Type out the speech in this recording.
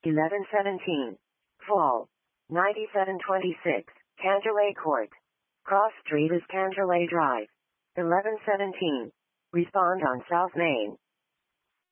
1117. Fall. 9726. Canterlay Court. Cross Street is Canterlay Drive. 1117. Respond on South Main.